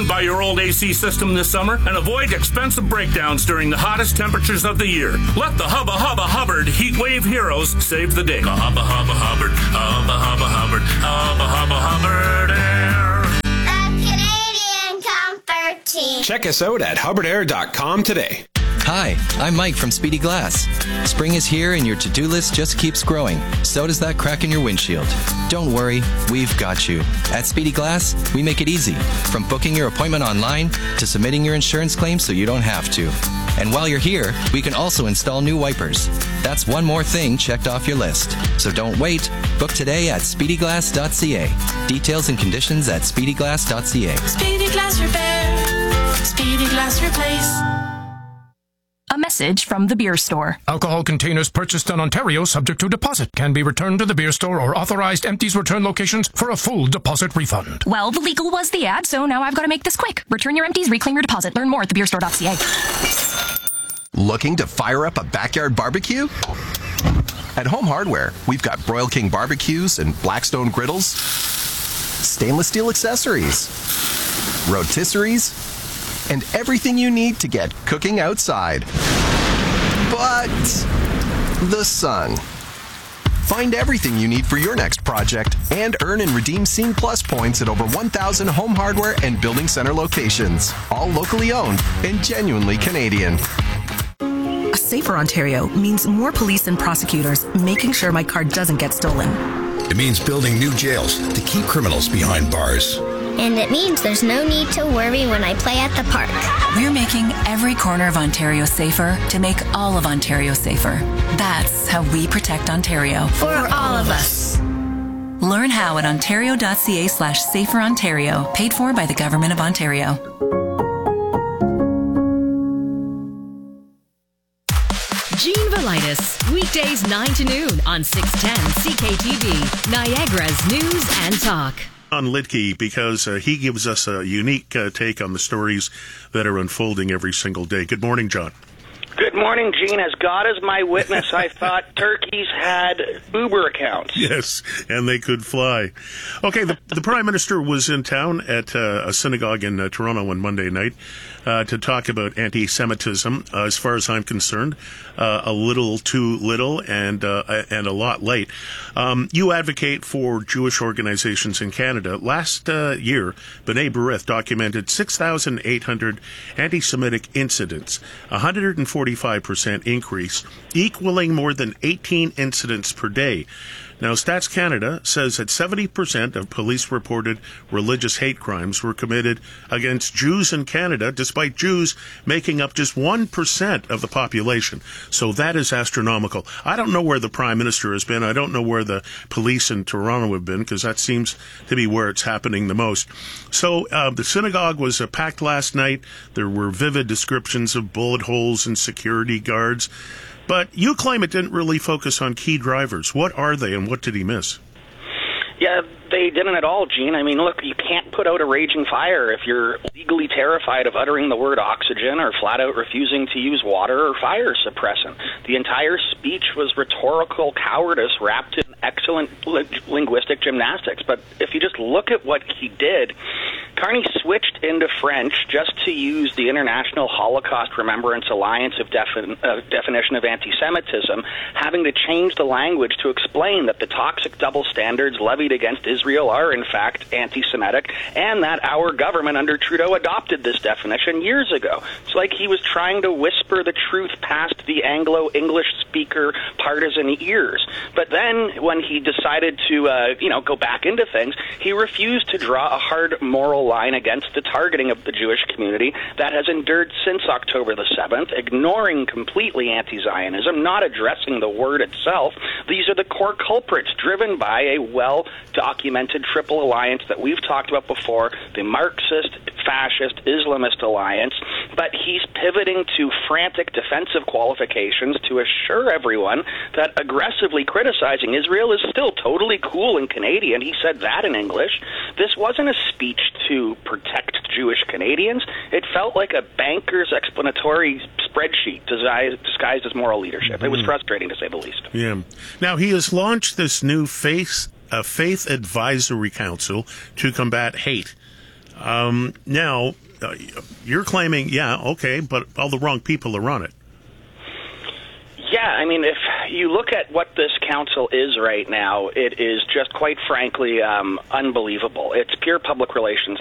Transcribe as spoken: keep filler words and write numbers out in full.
run by your old A C system this summer and avoid expensive breakdowns during the hottest temperatures of the year. Let the Hubba Hubba Hubbard Heat Wave Heroes save the day. The Hubba Hubba Hubbard, Hubba Hubba Hubbard, Hubba Hubba Hubbard Air. The Canadian Comfort Team. Check us out at hubbard air dot com today. Hi, I'm Mike from Speedy Glass. Spring is here and your to-do list just keeps growing. So does that crack in your windshield. Don't worry, we've got you. At Speedy Glass, we make it easy. From booking your appointment online to submitting your insurance claim so you don't have to. And while you're here, we can also install new wipers. That's one more thing checked off your list. So don't wait. Book today at speedy glass dot c a. Details and conditions at speedy glass dot c a. Speedy Glass Repair. Speedy Glass Replace. A message from the beer store. Alcohol containers purchased in Ontario subject to deposit can be returned to the beer store or authorized empties return locations for a full deposit refund. Well, the legal was the ad, so now I've got to make this quick. Return your empties, reclaim your deposit. Learn more at the beer store dot c a. Looking to fire up a backyard barbecue? At Home Hardware, we've got Broil King barbecues and Blackstone griddles, stainless steel accessories, rotisseries, and everything you need to get cooking outside. But the sun. Find everything you need for your next project and earn and redeem Scene Plus points at over one thousand Home Hardware and Building Center locations. All locally owned and genuinely Canadian. A safer Ontario means more police and prosecutors making sure my car doesn't get stolen. It means building new jails to keep criminals behind bars. And it means there's no need to worry when I play at the park. We're making every corner of Ontario safer to make all of Ontario safer. That's how we protect Ontario. For all of us. Learn how at ontario dot c a slash safer Ontario. Paid for by the Government of Ontario. Gene Velitis, weekdays nine to noon on six ten C K T V, Niagara's News and Talk. On Lidke, because uh, he gives us a unique uh, take on the stories that are unfolding every single day. Good morning, John. Good morning, Gene. As God is my witness, I thought turkeys had Uber accounts. Yes, and they could fly. Okay, the, the Prime Minister was in town at uh, a synagogue in uh, Toronto on Monday night uh, to talk about anti-Semitism. Uh, as far as I'm concerned, uh, a little too little and uh, and a lot late. Um, you advocate for Jewish organizations in Canada. Last uh, year, B'nai B'rith documented six thousand eight hundred anti-Semitic incidents, one hundred forty-five percent increase, equaling more than eighteen incidents per day. Now, Stats Canada says that seventy percent of police-reported religious hate crimes were committed against Jews in Canada, despite Jews making up just one percent of the population. So that is astronomical. I don't know where the Prime Minister has been. I don't know where the police in Toronto have been, because that seems to be where it's happening the most. So uh, the synagogue was uh, packed last night. There were vivid descriptions of bullet holes and security guards. But you claim it didn't really focus on key drivers. What are they, and what did he miss? Yeah, they didn't at all, Gene. I mean, look, you can't put out a raging fire if you're legally terrified of uttering the word oxygen or flat out refusing to use water or fire suppressant. The entire speech was rhetorical cowardice wrapped in excellent li- linguistic gymnastics. But if you just look at what he did, Carney switched into French just to use the International Holocaust Remembrance Alliance of defin- uh, definition of anti-Semitism, having to change the language to explain that the toxic double standards levied against Israel are, in fact, anti-Semitic, and that our government under Trudeau adopted this definition years ago. It's like he was trying to whisper the truth past the Anglo-English speaker partisan ears. But then, when he decided to, uh, you know, go back into things, he refused to draw a hard moral line against the targeting of the Jewish community that has endured since October the seventh, ignoring completely anti-Zionism, not addressing the word itself. These are the core culprits driven by a well-documented triple alliance that we've talked about before, the Marxist, fascist, Islamist alliance, but he's pivoting to frantic defensive qualifications to assure everyone that aggressively criticizing Israel is still totally cool and Canadian. He said that in English. This wasn't a speech to protect Jewish Canadians. It felt like a banker's explanatory spreadsheet disguised as moral leadership. It was frustrating, to say the least. Yeah. Now, he has launched this new faith, uh, faith advisory council to combat hate. Um, now, uh, you're claiming, yeah, okay, but all the wrong people are on it. Yeah, I mean, if you look at what this council is right now, it is just quite frankly um, unbelievable. It's pure public relations